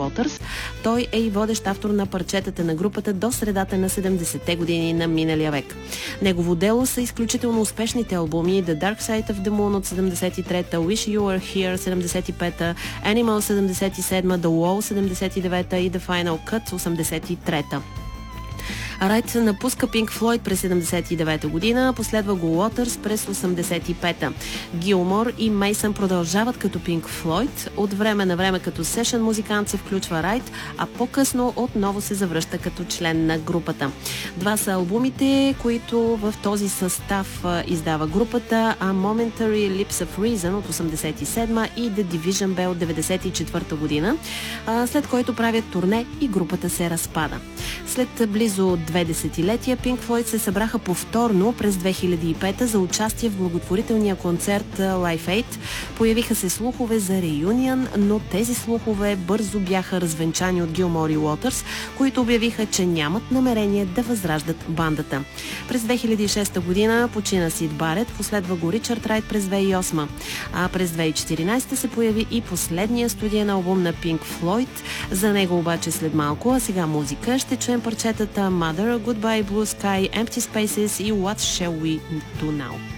Уотърс. Той е и водещ автор на парчетата на групата до средата на 70-те години на миналия век. Негово дело са изключително успешните албуми The Dark Side of the Moon от 73-та, Wish You Were Here 75-та, Animal 77-та, The Wall 79-та и The Final Cut 83-та. Райт напуска Пинк Флойд през 79-та година, последва го Уотърс през 85-та. Гилмор и Мейсън продължават като Пинк Флойд, от време на време като сешън музикант се включва Райт, а по-късно отново се завръща като член на групата. Два са албумите, които в този състав издава групата, а Momentary Lapse of Reason от 87-та и The Division Bell от 94-та година, след който правят турне и групата се разпада. След близо 2 десетилетия Pink Floyd се събраха повторно през 2005 за участие в благотворителния концерт Live Aid. Появиха се слухове за реюнион, но тези слухове бързо бяха развенчани от Гилмор и Уотърс, които обявиха, че нямат намерение да възраждат бандата. През 2006 година почина Сид Барет, последва го Ричард Райт през 2008. А през 2014 се появи и последния студиен албум на Pink Floyd. За него обаче след малко, а сега музика. Ще чуем парчетата Mother, Goodbye Blue Sky, Empty Spaces и What Shall We Do Now.